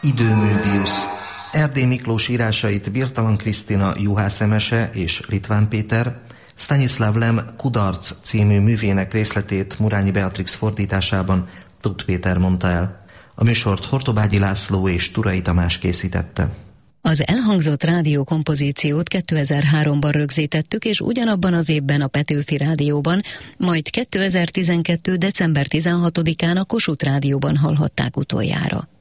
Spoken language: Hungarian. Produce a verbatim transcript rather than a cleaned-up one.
Időmöbius. Erdély Miklós írásait Birtalan Krisztina Juhász Emese és Litván Péter, Stanislav Lem Kudarc című művének részletét Murányi Beatrix fordításában Tóth Péter mondta el. A műsort Hortobágyi László és Turai Tamás készítette. Az elhangzott rádiókompozíciót kétezer-háromban rögzítettük, és ugyanabban az évben a Petőfi Rádióban, majd kétezer-tizenkettő. december tizenhatodikán a Kossuth Rádióban hallhatták utoljára.